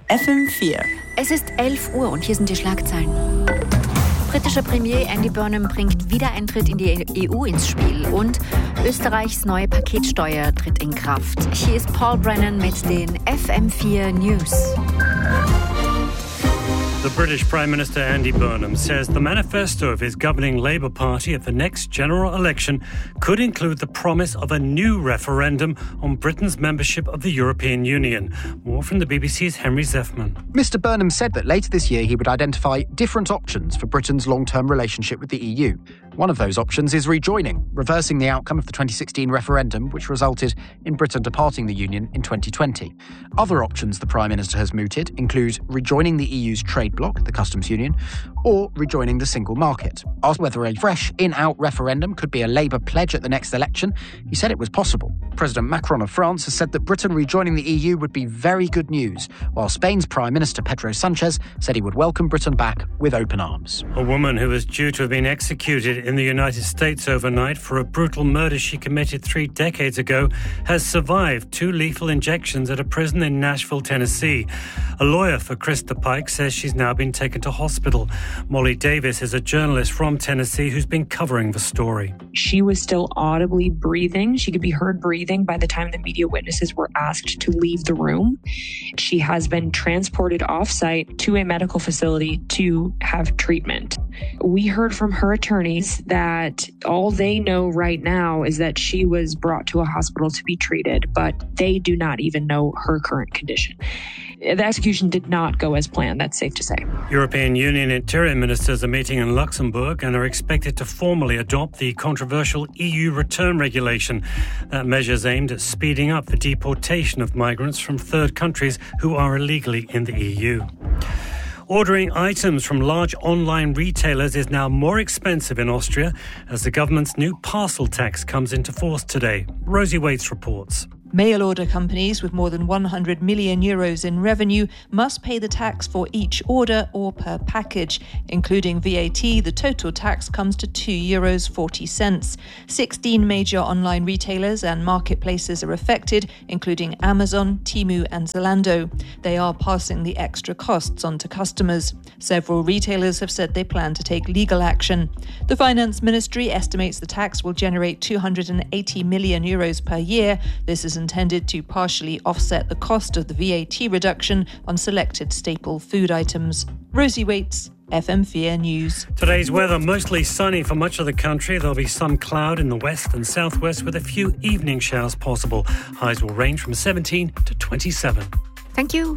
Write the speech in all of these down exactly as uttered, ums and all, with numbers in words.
F M vier. Es ist elf Uhr und hier sind die Schlagzeilen. Britischer Premier Andy Burnham bringt Wiedereintritt in die E U ins Spiel und Österreichs neue Paketsteuer tritt in Kraft. Hier ist Paul Brennan mit den F M vier News. The British Prime Minister Andy Burnham says the manifesto of his governing Labour Party at the next general election could include the promise of a new referendum on Britain's membership of the European Union. More from the B B C's Henry Zeffman. Mister Burnham said that later this year he would identify different options for Britain's long-term relationship with the E U. One of those options is rejoining, reversing the outcome of the twenty sixteen referendum, which resulted in Britain departing the Union in twenty twenty. Other options the Prime Minister has mooted include rejoining the E U's trade bloc, the customs union, or rejoining the single market. Asked whether a fresh in-out referendum could be a Labour pledge at the next election, he said it was possible. President Macron of France has said that Britain rejoining the E U would be very good news, while Spain's Prime Minister Pedro Sanchez said he would welcome Britain back with open arms. A woman who was due to have been executed in the United States overnight for a brutal murder she committed three decades ago has survived two lethal injections at a prison in Nashville, Tennessee. A lawyer for Krista Pike says she's now been taken to hospital. Molly Davis is a journalist from Tennessee who's been covering the story. She was still audibly breathing. She could be heard breathing by the time the media witnesses were asked to leave the room. She has been transported off-site to a medical facility to have treatment. We heard from her attorneys that all they know right now is that she was brought to a hospital to be treated, but they do not even know her current condition. The execution did not go as planned, that's safe to say. European Union interior ministers are meeting in Luxembourg and are expected to formally adopt the controversial E U return regulation. That measure is aimed at speeding up the deportation of migrants from third countries who are illegally in the E U. Ordering items from large online retailers is now more expensive in Austria as the government's new parcel tax comes into force today. Rosie Waits reports. Mail-order companies with more than one hundred million euros in revenue must pay the tax for each order or per package. Including V A T, the total tax comes to two euros forty cents. sixteen major online retailers and marketplaces are affected, including Amazon, Temu and Zalando. They are passing the extra costs on to customers. Several retailers have said they plan to take legal action. The Finance Ministry estimates the tax will generate two hundred eighty million euros per year. This is intended to partially offset the cost of the V A T reduction on selected staple food items. Rosie Waits, F M four News. Today's weather mostly sunny for much of the country. There'll be some cloud in the west and southwest with a few evening showers possible. Highs will range from seventeen to twenty-seven. Thank you.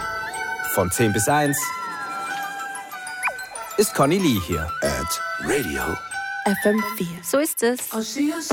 Von zehn bis eins ist Conny Lee hier. At Radio F M vier. So ist es.